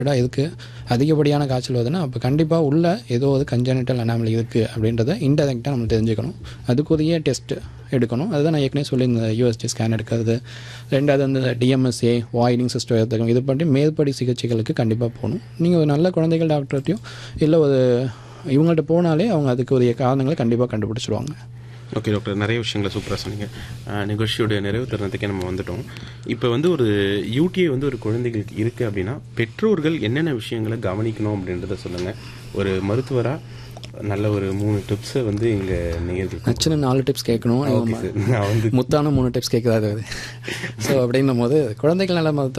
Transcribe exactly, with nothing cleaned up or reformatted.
விட இதுக்கு அதிகப்படியான காய்ச்சல் வருதுன்னா அப்போ கண்டிப்பாக உள்ள ஏதோ ஒரு கன்ஜெனிட்டல் அனாமலி இருக்குது அப்படின்றத இன்டெரக்டாக நம்ம தெரிஞ்சுக்கணும். அதுக்குரிய டெஸ்ட்டு எடுக்கணும். அதுதான் நான் ஏற்கனவே சொல்லி இந்த யூஎஸ்டி ஸ்கேன் எடுக்கிறது. ரெண்டாவது வந்து டிஎம்எஸ்ஏ வாய்டிங் சிஸ்டம் எடுத்துக்கணும். இது பண்ணி மேற்படி சிகிச்சைகளுக்கு கண்டிப்பாக போகணும். நீங்கள் ஒரு நல்ல குழந்தைகள் டாக்டர்கிட்டையும் இல்லை ஒரு இவங்கள்ட்ட போனாலே அவங்க அதுக்கு உரிய காரணங்களை கண்டிப்பாக கண்டுபிடிச்சிருவாங்க. ஓகே டாக்டர், நிறைய விஷயங்களை சூப்பராக சொன்னீங்க. நிகழ்ச்சியோடைய நிறைவு தருணத்துக்கே நம்ம வந்துட்டோம். இப்போ வந்து ஒரு யூடிஐ வந்து ஒரு குழந்தைகளுக்கு இருக்குது அப்படின்னா பெற்றோர்கள் என்னென்ன விஷயங்களை கவனிக்கணும் அப்படின்றத சொல்லுங்கள். ஒரு மருத்துவராக நல்ல ஒரு மூணு டிப்ஸை வந்து இங்கே நேயர்களுக்கு ஆக்சுவலி நாலு டிப்ஸ் கேட்கணும். ஓகே சார், நான் வந்து முத்தான மூணு டிப்ஸ் கேட்குறாரு. ஸோ அப்படின்னும் போது குழந்தைகள் நல்ல மருத்துவ